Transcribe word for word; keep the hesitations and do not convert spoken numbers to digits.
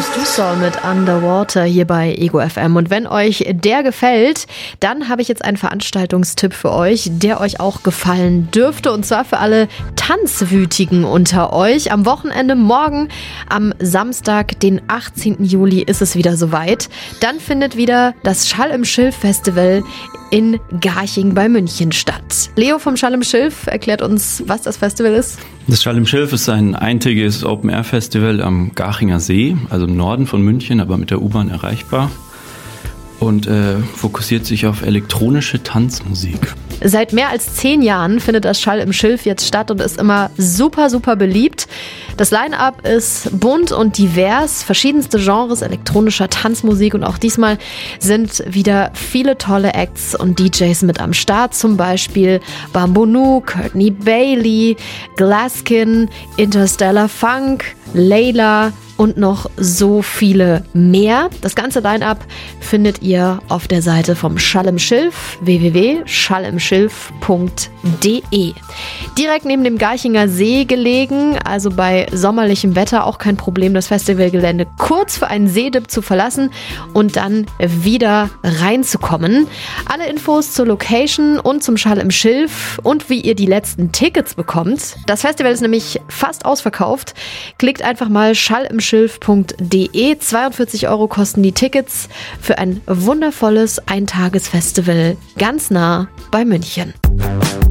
Used to Soul mit Underwater hier bei Ego F M. Und wenn euch der gefällt, dann habe ich jetzt einen Veranstaltungstipp für euch, der euch auch gefallen dürfte. Und zwar für alle Tanzwütigen unter euch. Am Wochenende morgen, am Samstag, den achtzehnten Juli, ist es wieder soweit. Dann findet wieder das Schall im Schilf Festival in Garching bei München statt. Leo vom Schall im Schilf erklärt uns, was das Festival ist. Das Schall im Schilf ist ein eintägiges Open-Air-Festival am Garchinger See, also im Norden von München, aber mit der U-Bahn erreichbar. Und äh, fokussiert sich auf elektronische Tanzmusik. Seit mehr als zehn Jahren findet das Schall im Schilf jetzt statt und ist immer super, super beliebt. Das Line-Up ist bunt und divers, verschiedenste Genres elektronischer Tanzmusik und auch diesmal sind wieder viele tolle Acts und D Js mit am Start, zum Beispiel Bamboo, Courtney Bailey, Glaskin, Interstellar Funk, Layla und noch so viele mehr. Das ganze Line-Up findet ihr auf der Seite vom Schall im Schilf, w w w punkt schall im schilf punkt d e. Direkt neben dem Garchinger See gelegen, also bei sommerlichem Wetter auch kein Problem, das Festivalgelände kurz für einen Seedip zu verlassen und dann wieder reinzukommen. Alle Infos zur Location und zum Schall im Schilf und wie ihr die letzten Tickets bekommt. Das Festival ist nämlich fast ausverkauft. Klickt einfach mal schall im schilf punkt d e. zweiundvierzig Euro kosten die Tickets für ein wundervolles Eintagesfestival ganz nah bei München.